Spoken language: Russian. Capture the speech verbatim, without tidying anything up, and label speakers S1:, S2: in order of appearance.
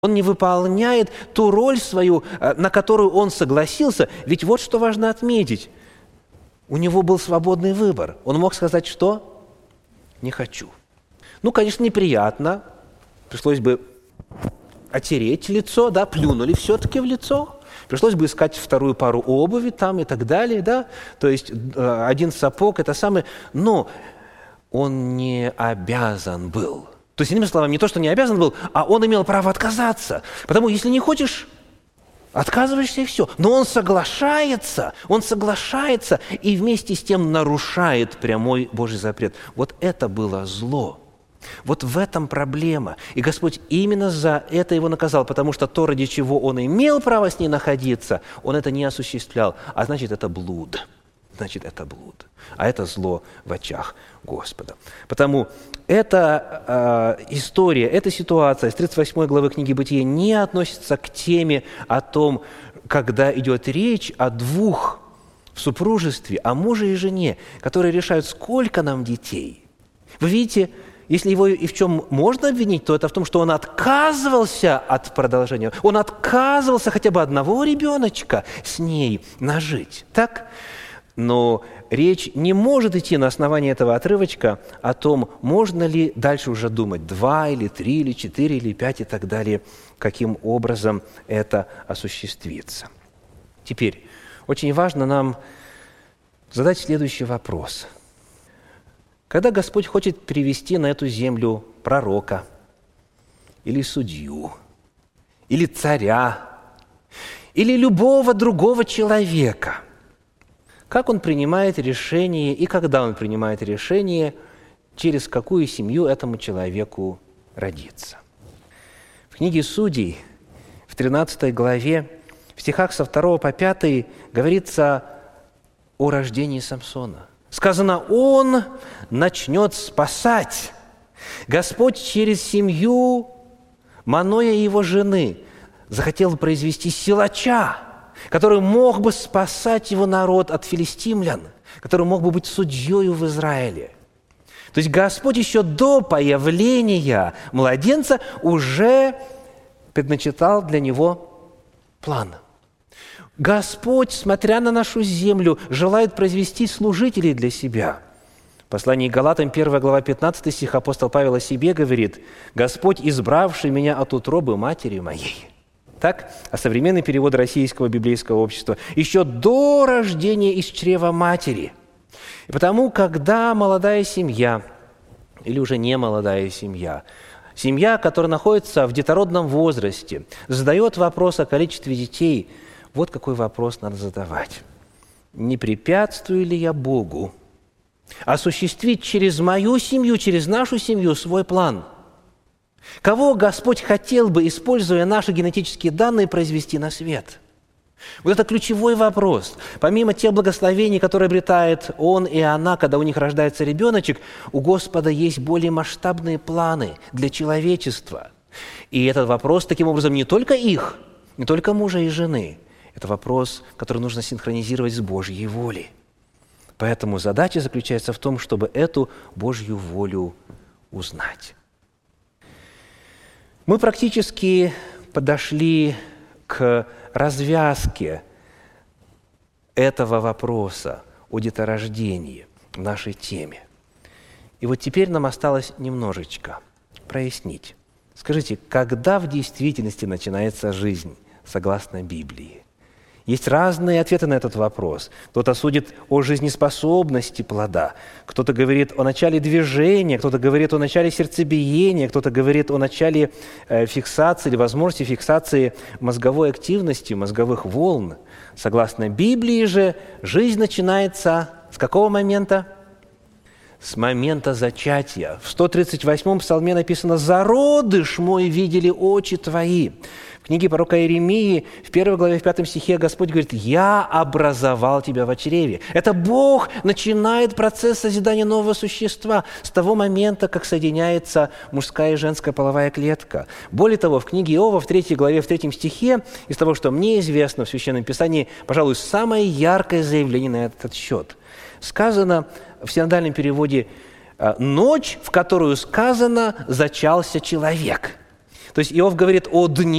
S1: Он не выполняет ту роль свою, на которую он согласился. Ведь вот что важно отметить. У него был свободный выбор. Он мог сказать, что «не хочу». Ну, конечно, неприятно. Пришлось бы отереть лицо, да, плюнули все-таки в лицо. Пришлось бы искать вторую пару обуви там и так далее, да. То есть один сапог – это самое. Но он не обязан был. То есть, иными словами, не то, что не обязан был, а он имел право отказаться. Потому если не хочешь, отказываешься и все. Но он соглашается, он соглашается и вместе с тем нарушает прямой Божий запрет. Вот это было зло. Вот в этом проблема. И Господь именно за это его наказал, потому что то, ради чего он имел право с ней находиться, он это не осуществлял. А значит, это блуд. Значит, это блуд. А это зло в очах Господа. Потому эта э, история, эта ситуация с тридцать восьмой главы книги Бытия не относится к теме о том, когда идет речь о двух в супружестве, о муже и жене, которые решают, сколько нам детей. Вы видите, если его и в чем можно обвинить, то это в том, что он отказывался от продолжения. Он отказывался хотя бы одного ребеночка с ней нажить. Так? Но речь не может идти на основании этого отрывочка о том, можно ли дальше уже думать, два или три или четыре или пять и так далее, каким образом это осуществится. Теперь, очень важно нам задать следующий вопрос. Когда Господь хочет привести на эту землю пророка, или судью, или царя, или любого другого человека, как он принимает решение и когда он принимает решение, через какую семью этому человеку родиться? В книге Судей, в тринадцатой главе, в стихах со второго по пятый говорится о рождении Самсона. Сказано, он начнет спасать. Господь через семью Маноя и его жены захотел произвести силача, который мог бы спасать его народ от филистимлян, который мог бы быть судьей в Израиле. То есть Господь еще до появления младенца уже предначертал для него план. Господь, смотря на нашу землю, желает произвести служителей для себя. В послании к Галатам, первая глава, пятнадцатый стих, апостол Павел о себе говорит: «Господь, избравший меня от утробы матери моей». Так, а современный перевод Российского библейского общества: «еще до рождения из чрева матери». И потому, когда молодая семья, или уже не молодая семья, семья, которая находится в детородном возрасте, задает вопрос о количестве детей, вот какой вопрос надо задавать. Не препятствую ли я Богу осуществить через мою семью, через нашу семью свой план? Кого Господь хотел бы, используя наши генетические данные, произвести на свет? Вот это ключевой вопрос. Помимо тех благословений, которые обретает он и она, когда у них рождается ребеночек, у Господа есть более масштабные планы для человечества. И этот вопрос, таким образом, не только их, не только мужа и жены. Это вопрос, который нужно синхронизировать с Божьей волей. Поэтому задача заключается в том, чтобы эту Божью волю узнать. Мы практически подошли к развязке этого вопроса о деторождении в нашей теме. И вот теперь нам осталось немножечко прояснить. Скажите, когда в действительности начинается жизнь, согласно Библии? Есть разные ответы на этот вопрос. Кто-то судит о жизнеспособности плода, кто-то говорит о начале движения, кто-то говорит о начале сердцебиения, кто-то говорит о начале э, фиксации или возможности фиксации мозговой активности, мозговых волн. Согласно Библии же, жизнь начинается с какого момента? С момента зачатия. В сто тридцать восьмом псалме написано: «Зародыш мой видели очи твои». В книге пророка Иеремии, в первой главе, в пятом стихе Господь говорит: «Я образовал тебя в чреве». Это Бог начинает процесс созидания нового существа с того момента, как соединяется мужская и женская половая клетка. Более того, в книге Иова, в третьей главе, в третьем стихе, из того, что мне известно в Священном Писании, пожалуй, самое яркое заявление на этот счет. Сказано в синодальном переводе: «Ночь, в которую сказано, зачался человек». То есть Иов говорит о дне,